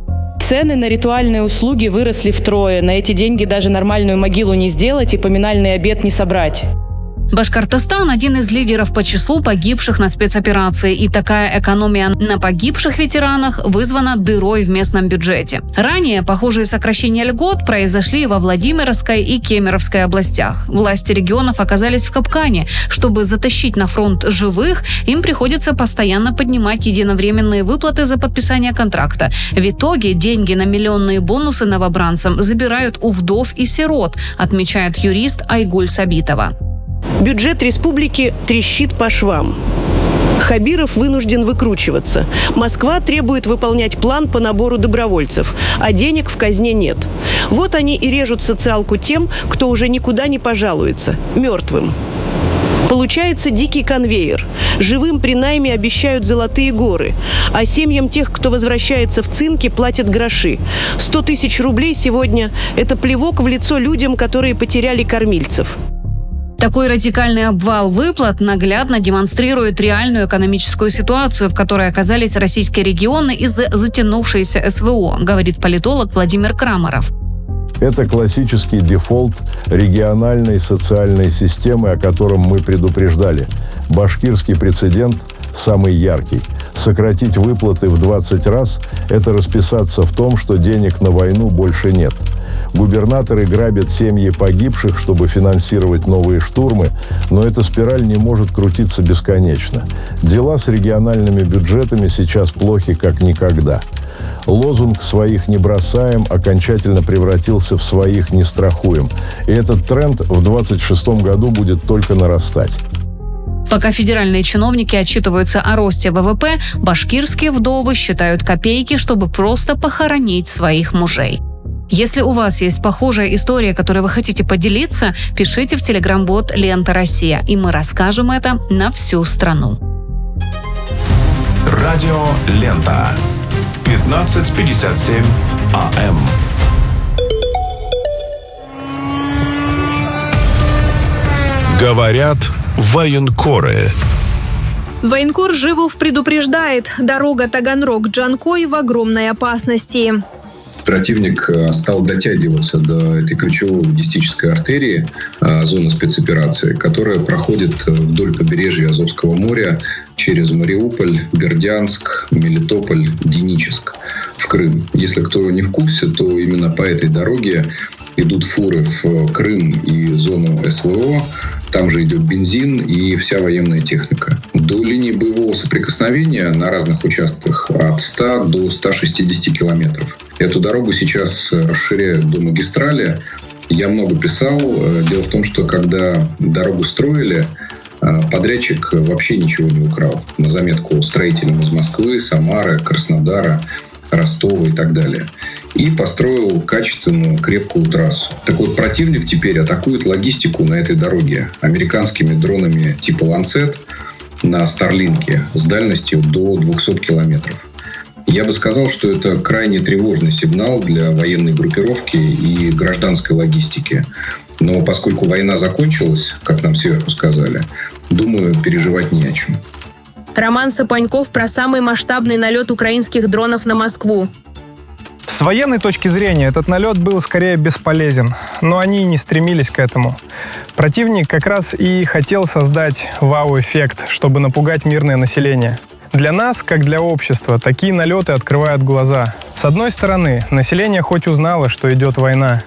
Цены на ритуальные услуги выросли втрое. На эти деньги даже нормальную могилу не сделать и поминальный обед не собрать.
Башкортостан – один из лидеров по числу погибших на спецоперации, и такая экономия на погибших ветеранах вызвана дырой в местном бюджете. Ранее похожие сокращения льгот произошли во Владимирской и Кемеровской областях. Власти регионов оказались в капкане. Чтобы затащить на фронт живых, им приходится постоянно поднимать единовременные выплаты за подписание контракта. В итоге деньги на миллионные бонусы новобранцам забирают у вдов и сирот, отмечает юрист Айгуль Сабитова.
Бюджет республики трещит по швам. Хабиров вынужден выкручиваться. Москва требует выполнять план по набору добровольцев, а денег в казне нет. Вот они и режут социалку тем, кто уже никуда не пожалуется – мертвым. Получается дикий конвейер. Живым при найме обещают золотые горы, а семьям тех, кто возвращается в цинки, платят гроши. 100 тысяч рублей сегодня – это плевок в лицо людям, которые потеряли кормильцев.
Такой радикальный обвал выплат наглядно демонстрирует реальную экономическую ситуацию, в которой оказались российские регионы из-за затянувшейся СВО, говорит политолог Владимир Крамаров.
Это классический дефолт региональной социальной системы, о котором мы предупреждали. Башкирский прецедент самый яркий. Сократить выплаты в 20 раз – это расписаться в том, что денег на войну больше нет. Губернаторы грабят семьи погибших, чтобы финансировать новые штурмы, но эта спираль не может крутиться бесконечно. Дела с региональными бюджетами сейчас плохи как никогда. Лозунг «своих не бросаем» окончательно превратился в «своих не страхуем». И этот тренд в 2026 году будет только нарастать.
Пока федеральные чиновники отчитываются о росте ВВП, башкирские вдовы считают копейки, чтобы просто похоронить своих мужей. Если у вас есть похожая история, которой вы хотите поделиться, пишите в телеграм-бот «Лента Россия», и мы расскажем это на всю страну.
Радио «Лента». 15:57 АМ. Говорят военкоры.
Военкор Живов предупреждает, дорога Таганрог-Джанкой в огромной опасности.
Противник стал дотягиваться до этой ключевой логистической артерии зоны спецоперации, которая проходит вдоль побережья Азовского моря через Мариуполь, Бердянск, Мелитополь, Геническ в Крым. Если кто не в курсе, то именно по этой дороге идут фуры в Крым и зону СВО. Там же идет бензин и вся военная техника. До линии боевого соприкосновения на разных участках от 100 до 160 километров. Эту дорогу сейчас расширяют до магистрали. Я много писал. Дело в том, что когда дорогу строили, подрядчик вообще ничего не украл. На заметку строителям из Москвы, Самары, Краснодара, Ростова и так далее. И построил качественную, крепкую трассу. Так вот, противник теперь атакует логистику на этой дороге американскими дронами типа «Ланцет» на Старлинке с дальностью до 200 километров. Я бы сказал, что это крайне тревожный сигнал для военной группировки и гражданской логистики. Но поскольку война закончилась, как нам сверху сказали, думаю, переживать не о чем.
Роман Сапаньков про самый масштабный налет украинских дронов на Москву.
С военной точки зрения этот налет был скорее бесполезен, но они не стремились к этому. Противник как раз и хотел создать вау-эффект, чтобы напугать мирное население. Для нас, как для общества, такие налеты открывают глаза. С одной стороны, население хоть узнало, что идет война.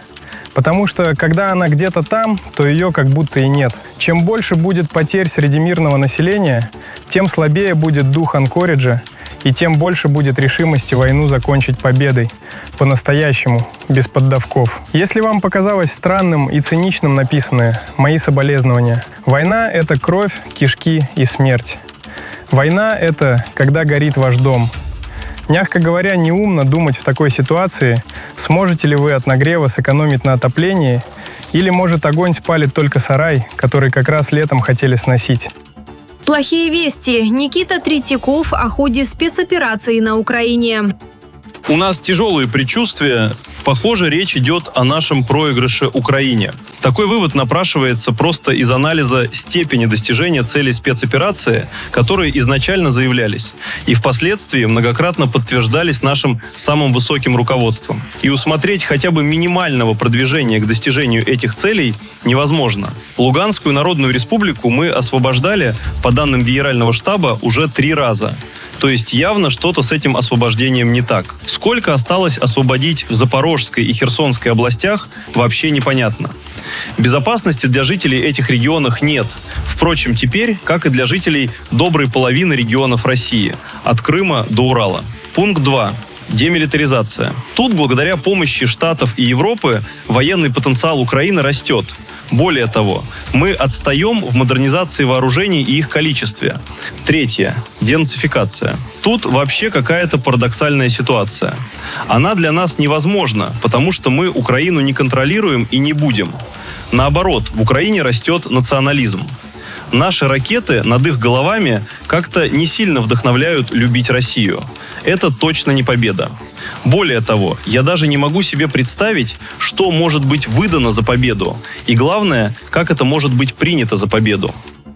Потому что, когда она где-то там, то ее как будто и нет. Чем больше будет потерь среди мирного населения, тем слабее будет дух Анкориджа, и тем больше будет решимости войну закончить победой. По-настоящему, без поддавков. Если вам показалось странным и циничным написанное, мои соболезнования. Война — это кровь, кишки и смерть. Война — это когда горит ваш дом. Мягко говоря, неумно думать в такой ситуации, сможете ли вы от нагрева сэкономить на отоплении, или, может, огонь спалит только сарай, который как раз летом хотели сносить.
Плохие вести. Никита Третьяков о ходе спецоперации на Украине.
У нас тяжелые предчувствия. Похоже, речь идет о нашем проигрыше Украине. Такой вывод напрашивается просто из анализа степени достижения целей спецоперации, которые изначально заявлялись и впоследствии многократно подтверждались нашим самым высоким руководством. И усмотреть хотя бы минимального продвижения к достижению этих целей невозможно. Луганскую Народную Республику мы освобождали, по данным Генерального штаба, уже 3 раза. То есть явно что-то с этим освобождением не так. Сколько осталось освободить в Запорожской и Херсонской областях, вообще непонятно. Безопасности для жителей этих регионов нет. Впрочем, теперь, как и для жителей доброй половины регионов России, от Крыма до Урала. Пункт 2. Демилитаризация. Тут, благодаря помощи Штатов и Европы, военный потенциал Украины растет. Более того, мы отстаем в модернизации вооружений и их количестве. 3. Денацификация. Тут вообще какая-то парадоксальная ситуация. Она для нас невозможна, потому что мы Украину не контролируем и не будем. Наоборот, в Украине растет национализм. Наши ракеты над их головами как-то не сильно вдохновляют любить Россию. Это точно не победа. Более того, я даже не могу себе представить, что может быть выдано за победу. И главное, как это может быть принято за победу.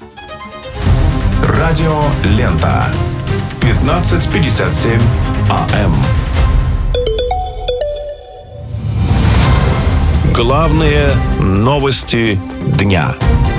Радио Лента. 15:57 АМ. Главные новости дня.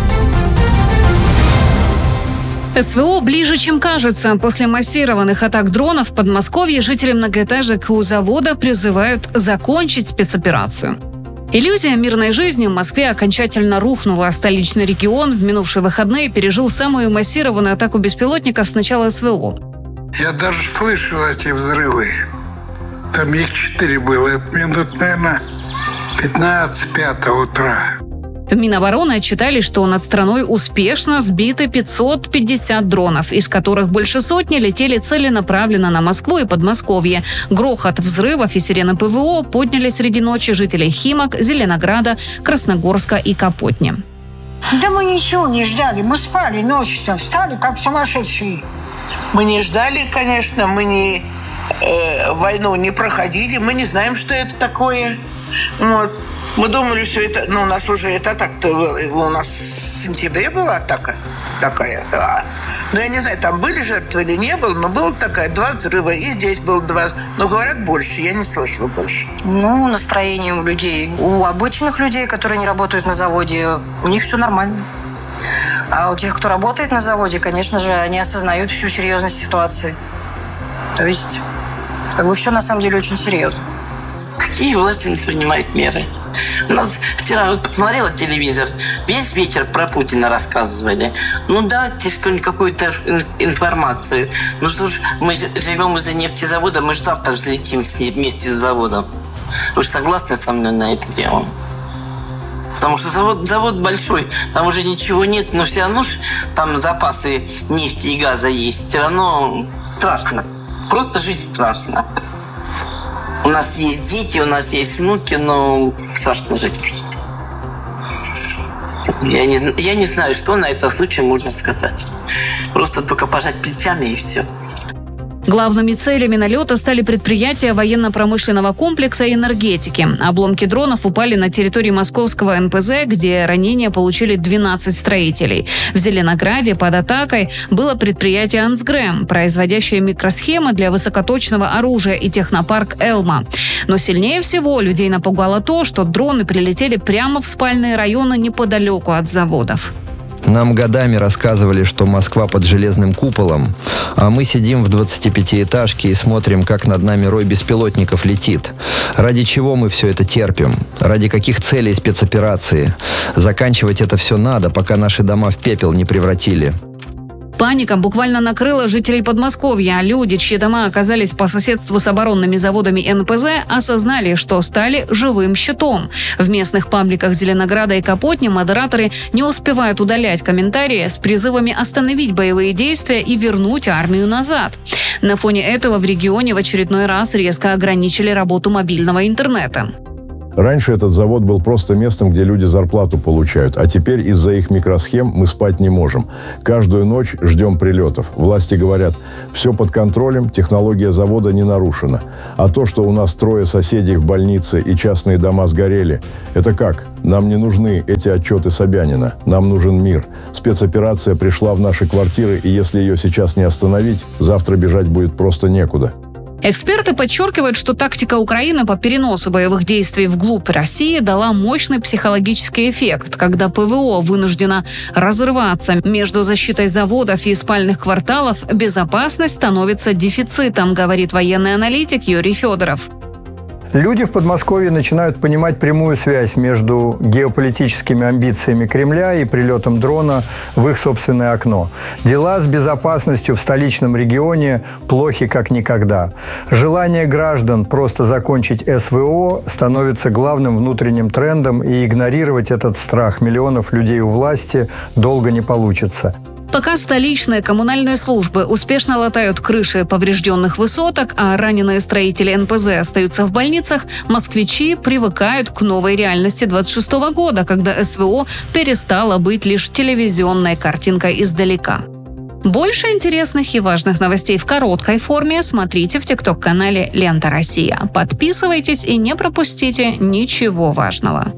СВО ближе, чем кажется. После массированных атак дронов в Подмосковье жители многоэтажек у завода призывают закончить спецоперацию. Иллюзия мирной жизни в Москве окончательно рухнула. Столичный регион в минувшие выходные пережил самую массированную атаку беспилотников с начала СВО.
Я даже слышал эти взрывы. Там их 4 было. Это минут, наверное, 15-5 утра.
В Минобороны отчитали, что над страной успешно сбиты 550 дронов, из которых больше сотни летели целенаправленно на Москву и Подмосковье. Грохот взрывов и сирены ПВО подняли среди ночи жителей Химок, Зеленограда, Красногорска и Капотни.
Да мы ничего не ждали, мы спали ночью, встали как сумасшедшие.
Мы не ждали, конечно, мы не войну не проходили, мы не знаем, что это такое. Вот. Мы думали, что это, у нас уже это так-то, у нас в сентябре была атака такая, да. Но я не знаю, там были жертвы или не было, но была такая, 2 взрыва, и здесь было 2, но говорят больше, я не слышала больше.
Настроение у людей, у обычных людей, которые не работают на заводе, у них все нормально. А у тех, кто работает на заводе, конечно же, они осознают всю серьезность ситуации. То есть, все на самом деле очень серьезно.
Какие власти не принимают меры? У нас вчера посмотрела телевизор, весь вечер про Путина рассказывали. Дайте что-нибудь, какую-то информацию. Что ж, мы живем из-за нефтезавода, мы же завтра взлетим с ней вместе с заводом. Вы же согласны со мной на это дело? Потому что завод большой, там уже ничего нет, но все равно там запасы нефти и газа есть. Все равно страшно. Просто жить страшно. У нас есть дети, у нас есть внуки, но страшно жить просто. Я не знаю, что на этот случай можно сказать. Просто только пожать плечами и все.
Главными целями налета стали предприятия военно-промышленного комплекса и энергетики. Обломки дронов упали на территории московского НПЗ, где ранения получили 12 строителей. В Зеленограде под атакой было предприятие «Ансгрэм», производящее микросхемы для высокоточного оружия, и технопарк «Элма». Но сильнее всего людей напугало то, что дроны прилетели прямо в спальные районы неподалеку от заводов.
Нам годами рассказывали, что Москва под железным куполом, а мы сидим в 25-этажке и смотрим, как над нами рой беспилотников летит. Ради чего мы все это терпим? Ради каких целей спецоперации? Заканчивать это все надо, пока наши дома в пепел не превратили.
Паника буквально накрыла жителей Подмосковья. Люди, чьи дома оказались по соседству с оборонными заводами НПЗ, осознали, что стали живым щитом. В местных пабликах Зеленограда и Капотни модераторы не успевают удалять комментарии с призывами остановить боевые действия и вернуть армию назад. На фоне этого в регионе в очередной раз резко ограничили работу мобильного интернета.
Раньше этот завод был просто местом, где люди зарплату получают, а теперь из-за их микросхем мы спать не можем. Каждую ночь ждем прилетов. Власти говорят, все под контролем, технология завода не нарушена. А то, что у нас 3 соседей в больнице и частные дома сгорели, это как? Нам не нужны эти отчеты Собянина. Нам нужен мир. Спецоперация пришла в наши квартиры, и если ее сейчас не остановить, завтра бежать будет просто некуда.
Эксперты подчеркивают, что тактика Украины по переносу боевых действий вглубь России дала мощный психологический эффект, когда ПВО вынуждено разрываться между защитой заводов и спальных кварталов, безопасность становится дефицитом, говорит военный аналитик Юрий Федоров.
Люди в Подмосковье начинают понимать прямую связь между геополитическими амбициями Кремля и прилетом дрона в их собственное окно. Дела с безопасностью в столичном регионе плохи как никогда. Желание граждан просто закончить СВО становится главным внутренним трендом, и игнорировать этот страх миллионов людей у власти долго не получится.
Пока столичные коммунальные службы успешно латают крыши поврежденных высоток, а раненые строители НПЗ остаются в больницах, москвичи привыкают к новой реальности 26 года, когда СВО перестало быть лишь телевизионной картинкой издалека. Больше интересных и важных новостей в короткой форме смотрите в ТикТок-канале «Лента Россия». Подписывайтесь и не пропустите ничего важного.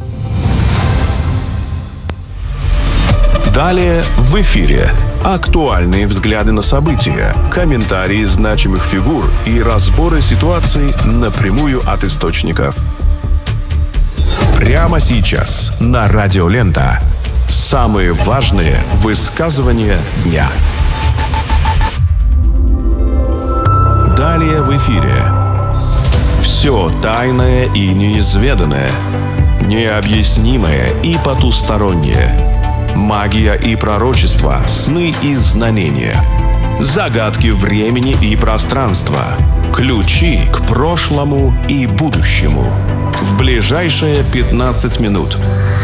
Далее в эфире актуальные взгляды на события, комментарии значимых фигур и разборы ситуаций напрямую от источников. Прямо сейчас на Радио Лента самые важные высказывания дня. Далее в эфире все тайное и неизведанное, необъяснимое и потустороннее. Магия и пророчество, сны и знамения, загадки времени и пространства, ключи к прошлому и будущему. В ближайшие 15 минут.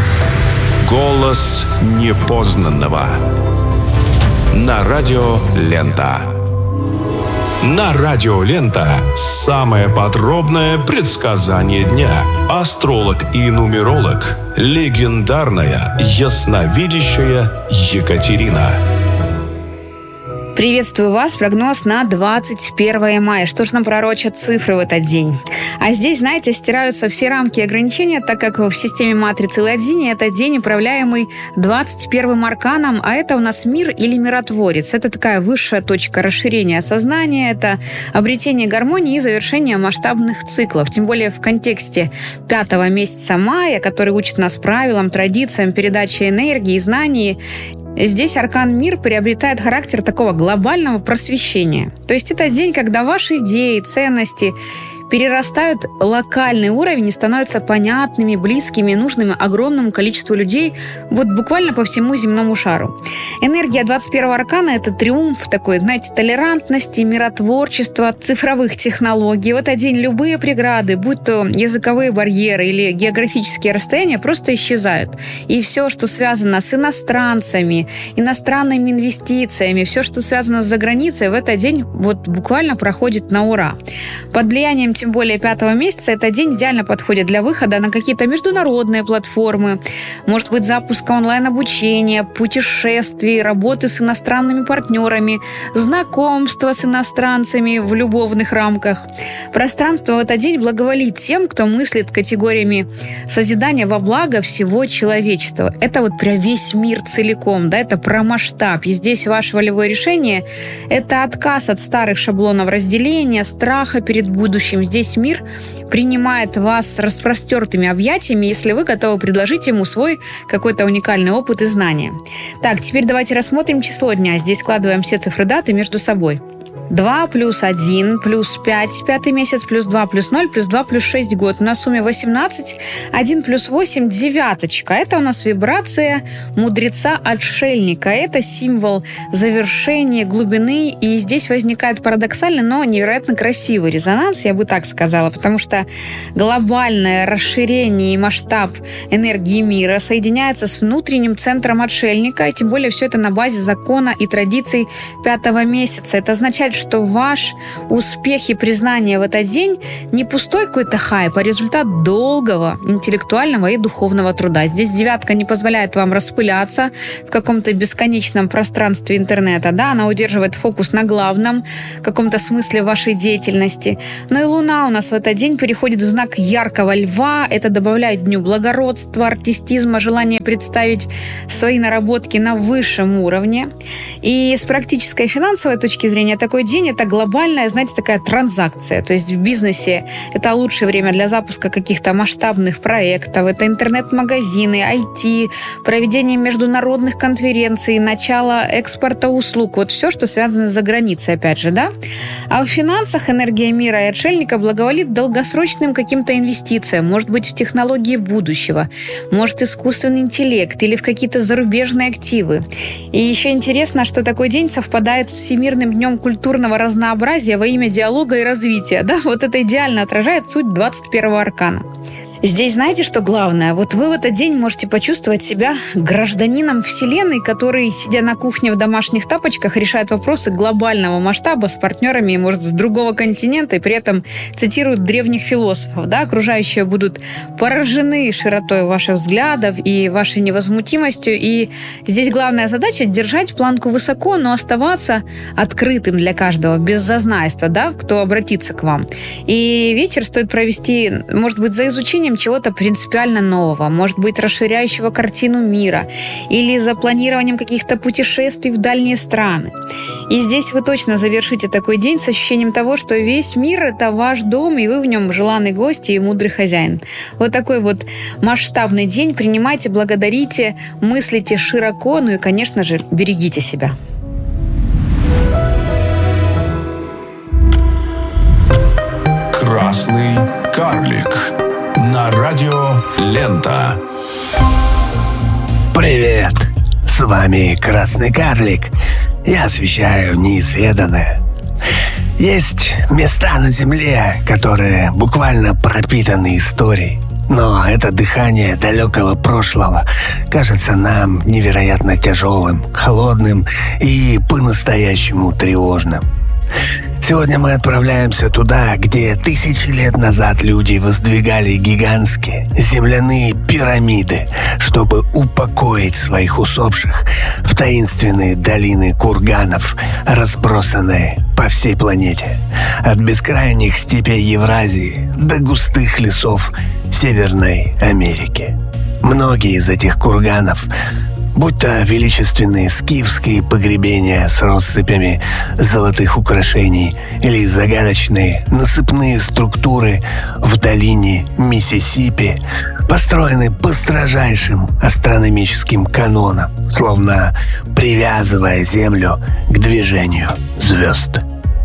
Голос непознанного. На Радио Лента. На Радио Лента самое подробное предсказание дня. Астролог и нумеролог, легендарная ясновидящая Екатерина.
Приветствую вас. Прогноз на 21 мая. Что же нам пророчат цифры в этот день? А здесь, знаете, стираются все рамки и ограничения, так как в системе матрицы Ладзини это день, управляемый 21-м арканом, а это у нас мир или миротворец. Это такая высшая точка расширения сознания, это обретение гармонии и завершение масштабных циклов. Тем более в контексте 5-го месяца мая, который учит нас правилам, традициям, передаче энергии и знаний. Здесь аркан «Мир» приобретает характер такого глобального просвещения. То есть это день, когда ваши идеи, ценности перерастают локальный уровень и становятся понятными, близкими, нужными огромному количеству людей вот буквально по всему земному шару. Энергия 21-го аркана – это триумф такой, знаете, толерантности, миротворчества, цифровых технологий. В этот день любые преграды, будь то языковые барьеры или географические расстояния, просто исчезают. И все, что связано с иностранцами, иностранными инвестициями, все, что связано с заграницей, в этот день вот буквально проходит на ура. Под влиянием тем более 5-го месяца этот день идеально подходит для выхода на какие-то международные платформы, может быть, запуска онлайн-обучения, путешествий, работы с иностранными партнерами, знакомства с иностранцами в любовных рамках. Пространство в этот день благоволит тем, кто мыслит категориями созидания во благо всего человечества. Это вот прям весь мир целиком, да, это про масштаб. И здесь ваше волевое решение – это отказ от старых шаблонов разделения, страха перед будущим. здесь мир принимает вас с распростертыми объятиями, если вы готовы предложить ему свой какой-то уникальный опыт и знания. Так, теперь давайте рассмотрим число дня. Здесь складываем все цифры даты между собой. 2 плюс 1 плюс 5, пятый месяц, плюс 2 плюс 0, плюс 2 плюс 6 год. На сумме 18, 1 плюс 8, девяточка. Это у нас вибрация мудреца-отшельника. Это символ завершения, глубины. И здесь возникает парадоксальный, но невероятно красивый резонанс, я бы так сказала, потому что глобальное расширение и масштаб энергии мира соединяется с внутренним центром отшельника, и тем более все это на базе закона и традиций пятого месяца. Это означает, что ваш успех и признание в этот день не пустой какой-то хайп, а результат долгого интеллектуального и духовного труда. Здесь девятка не позволяет вам распыляться в каком-то бесконечном пространстве интернета, да, она удерживает фокус на главном каком-то смысле вашей деятельности. Но и Луна у нас в этот день переходит в знак яркого льва, это добавляет дню благородства, артистизма, желание представить свои наработки на высшем уровне. И с практической и финансовой точки зрения такой день – это глобальная, знаете, такая транзакция. То есть в бизнесе это лучшее время для запуска каких-то масштабных проектов. Это интернет-магазины, IT, проведение международных конференций, начало экспорта услуг. Вот все, что связано с заграницей, опять же, да? А в финансах энергия мира и отшельника благоволит долгосрочным каким-то инвестициям. Может быть, в технологии будущего, может, искусственный интеллект или в какие-то зарубежные активы. И еще интересно, что такой день совпадает с Всемирным днем культурного разнообразия во имя диалога и развития. Да? Вот это идеально отражает суть 21-го аркана. Здесь знаете, что главное? Вот вы в этот день можете почувствовать себя гражданином Вселенной, который, сидя на кухне в домашних тапочках, решает вопросы глобального масштаба с партнерами, может, с другого континента, и при этом цитирует древних философов. Да? Окружающие будут поражены широтой ваших взглядов и вашей невозмутимостью. И здесь главная задача – держать планку высоко, но оставаться открытым для каждого, без зазнайства, да, кто обратится к вам. И вечер стоит провести, может быть, за изучением чего-то принципиально нового, может быть, расширяющего картину мира или за планированием каких-то путешествий в дальние страны. И здесь вы точно завершите такой день с ощущением того, что весь мир – это ваш дом, и вы в нем желанный гость и мудрый хозяин. Вот такой вот масштабный день. Принимайте, благодарите, мыслите широко, ну и, конечно же, берегите себя.
Красный карлик на радио Лента.
Привет! С вами Красный карлик. Я освещаю неизведанное. Есть места на Земле, которые буквально пропитаны историей. Но это дыхание далекого прошлого кажется нам невероятно тяжелым, холодным и по-настоящему тревожным. Сегодня мы отправляемся туда, где тысячи лет назад люди воздвигали гигантские земляные пирамиды, чтобы упокоить своих усопших в таинственные долины курганов, разбросанные по всей планете. От бескрайних степей Евразии до густых лесов Северной Америки. Многие из этих курганов, будь то величественные скифские погребения с россыпями золотых украшений или загадочные насыпные структуры в долине Миссисипи, построены по строжайшим астрономическим канонам, словно привязывая Землю к движению звезд.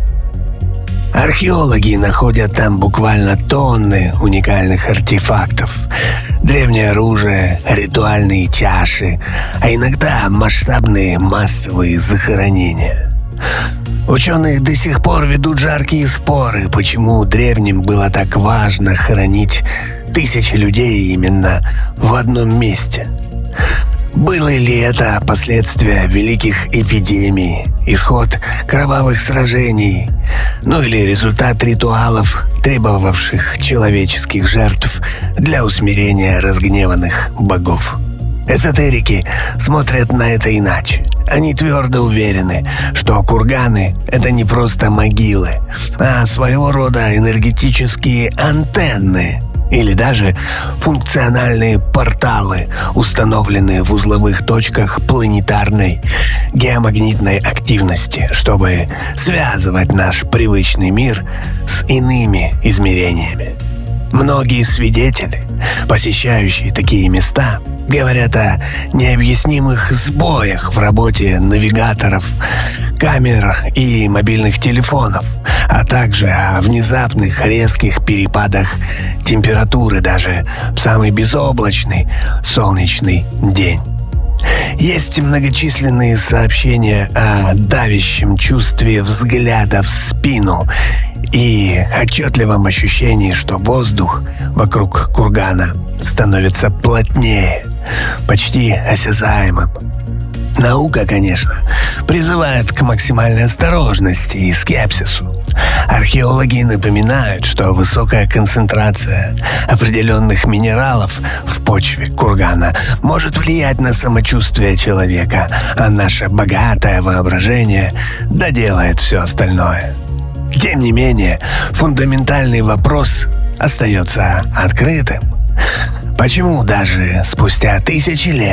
Археологи находят там буквально тонны уникальных артефактов. Древнее оружие, ритуальные чаши, а иногда масштабные массовые захоронения. Ученые до сих пор ведут жаркие споры, почему древним было так важно хоронить тысячи людей именно в одном месте. Было ли это последствия великих эпидемий, исход кровавых сражений, ну или результат ритуалов, требовавших человеческих жертв для усмирения разгневанных богов? Эзотерики смотрят на это иначе. Они твердо уверены, что курганы – это не просто могилы, а своего рода энергетические антенны, или даже функциональные порталы, установленные в узловых точках планетарной геомагнитной активности, чтобы связывать наш привычный мир с иными измерениями. Многие свидетели, посещающие такие места, говорят о необъяснимых сбоях в работе навигаторов, камер и мобильных телефонов, а также о внезапных резких перепадах температуры даже в самый безоблачный солнечный день. Есть многочисленные сообщения о давящем чувстве взгляда в спину и отчетливом ощущении, что воздух вокруг кургана становится плотнее, почти осязаемым. Наука, конечно, призывает к максимальной осторожности и скепсису. Археологи напоминают, что высокая концентрация определенных минералов в почве кургана может влиять на самочувствие человека, а наше богатое воображение доделает все остальное. Тем не менее, фундаментальный вопрос остается открытым. Почему даже спустя тысячи лет